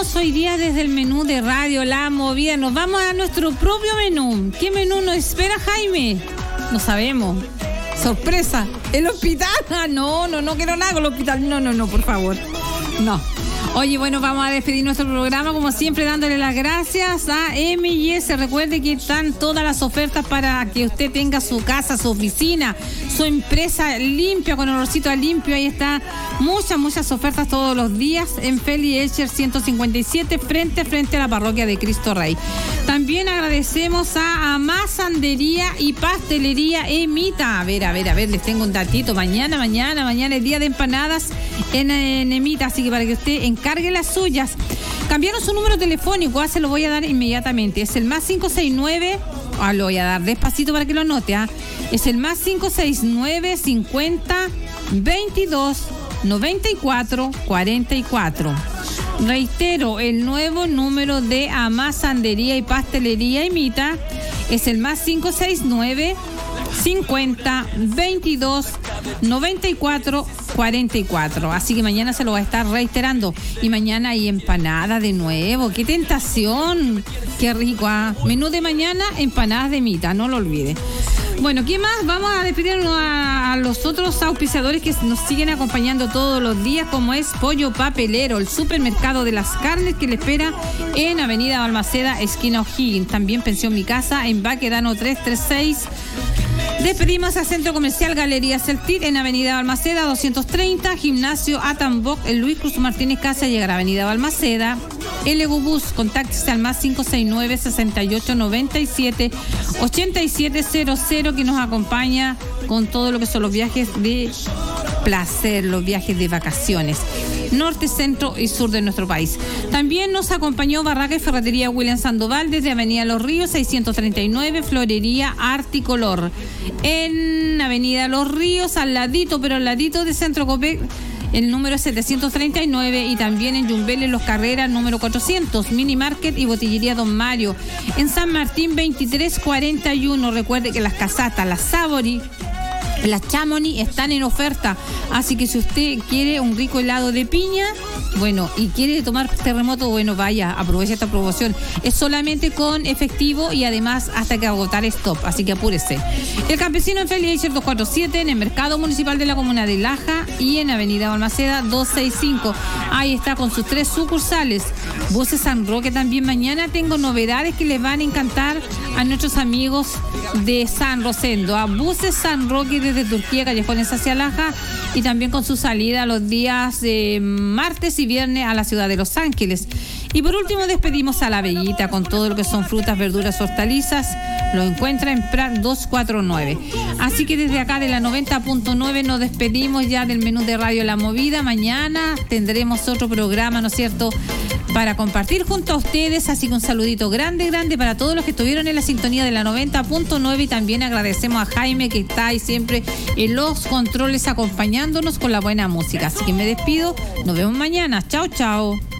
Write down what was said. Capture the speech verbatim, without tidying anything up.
tenemos hoy día desde el menú de Radio La Movida? Nos vamos a nuestro propio menú. ¿Qué menú nos espera, Jaime? No sabemos. Sorpresa. ¿El hospital? Ah, no, no, no quiero nada con el hospital. No, no, no, por favor. No. Oye, bueno, vamos a despedir nuestro programa, como siempre, dándole las gracias a M y S. Recuerde que están todas las ofertas para que usted tenga su casa, su oficina, su empresa limpia, con olorcito a limpio. Ahí está, muchas, muchas ofertas todos los días en Feli Escher ciento cincuenta y siete, frente, frente a la parroquia de Cristo Rey. También agradecemos a Amasandería y Pastelería Emita. A ver, a ver, a ver, les tengo un datito. Mañana, mañana, mañana es día de empanadas en, en Emita, así que para que usted encargue las suyas. Cambiaron su número telefónico, ah, se lo voy a dar inmediatamente. Es el más cinco seis nueve, ah, lo voy a dar despacito para que lo note, ah. Es el más cinco seis nueve, cincuenta, veintidós, noventa y cuatro, cuarenta y cuatro. Reitero, el nuevo número de Amasandería y Pastelería Emita es el más cinco seis nueve, cincuenta, veintidós, noventa y cuatro, cuarenta y cuatro. Así que mañana se lo va a estar reiterando. Y mañana hay empanada de nuevo. ¡Qué tentación! ¡Qué rico! ¿Ah? Menú de mañana, empanadas de Emita, no lo olvide. Bueno, ¿qué más? Vamos a despedirnos a, a los otros auspiciadores que nos siguen acompañando todos los días, como es Pollo Papelero, el supermercado de las carnes que le espera en Avenida Balmaceda, esquina O'Higgins. También Pensión Mi Casa en Baquedano trescientos treinta y seis. Despedimos a Centro Comercial Galería Celtit en Avenida Balmaceda doscientos treinta, Gimnasio Atamboc, el Luis Cruz Martínez Casa, llegar a Avenida Balmaceda. El Egobús, contáctese al más cinco seis nueve, sesenta y ocho, noventa y siete, ochenta y siete cero cero, que nos acompaña con todo lo que son los viajes de placer, los viajes de vacaciones, norte, centro y sur de nuestro país. También nos acompañó Barraca y Ferretería William Sandoval desde Avenida Los Ríos seiscientos treinta y nueve, Florería Articolor. En Avenida Los Ríos, al ladito, pero al ladito de Centro Copec, el número setecientos treinta y nueve, y también en Yumbel, en Los Carreras, número cuatrocientos, Mini Market y Botillería Don Mario. En San Martín, veintitrés cuarenta y uno. Recuerde que las casatas, las Sabori, las Chamonix están en oferta, así que si usted quiere un rico helado de piña, bueno, y quiere tomar terremoto, bueno, vaya, aproveche esta promoción. Es solamente con efectivo y además hasta que agotar stop, así que apúrese. El Campesino en Feli Escher doscientos cuarenta y siete, en el Mercado Municipal de la Comuna de Laja y en Avenida Balmaceda doscientos sesenta y cinco. Ahí está con sus tres sucursales. Buses San Roque también. Mañana tengo novedades que les van a encantar a nuestros amigos de San Rosendo. A Buses San Roque desde Turquía, Callejones hacia Laja, y también con su salida los días de martes y viernes a la ciudad de Los Ángeles. Y por último despedimos a La Bellita con todo lo que son frutas, verduras, hortalizas. Lo encuentra en Prat doscientos cuarenta y nueve. Así que desde acá de la noventa punto nueve nos despedimos ya del menú de Radio La Movida. Mañana tendremos otro programa, ¿no es cierto?, para compartir junto a ustedes. Así que un saludito grande, grande para todos los que estuvieron en la sintonía de la noventa punto nueve, y también agradecemos a Jaime, que está ahí siempre en los controles acompañándonos con la buena música. Así que me despido, nos vemos mañana. Chao, chao.